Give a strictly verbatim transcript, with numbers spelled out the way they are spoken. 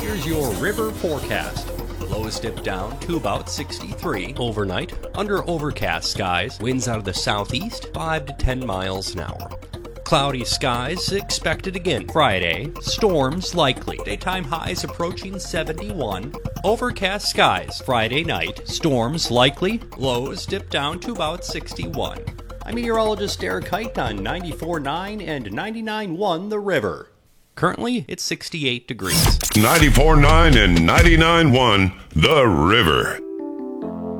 Here's your river forecast. Lows dip down to about sixty-three overnight. Under overcast skies, winds out of the southeast, five to ten miles an hour. Cloudy skies expected again Friday. Storms likely. Daytime highs approaching seventy-one. Overcast skies Friday night. Storms likely. Lows dip down to about sixty-one. I'm meteorologist Derek Height on ninety-four point nine and ninety-nine point one The River. Currently, it's sixty-eight degrees. ninety-four point nine and ninety-nine point one The River.